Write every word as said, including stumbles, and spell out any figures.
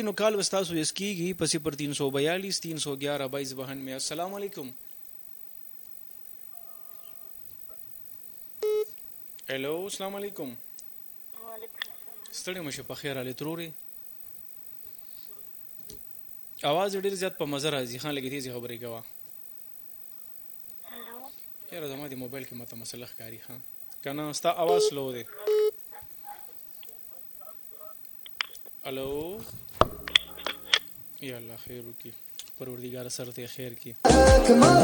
وي نو کال به ستاسو یس کېږي په صفر تین سو بیالیس تین سو گیارہ بائیس بہانوے. السلام علیکم. هلو السلام علیکم. ستړي مشه په خیر علي تروري आवाज ډیر زیات په مزه راځي. خان لګې تیزی خبرې کوه. یاره زما د موبایل کې ماته مسله ښکاري. ها کنه ستا आवाज سلو دی. الو یا الله خیر وکړي پروردګار سره ته خیر کړي.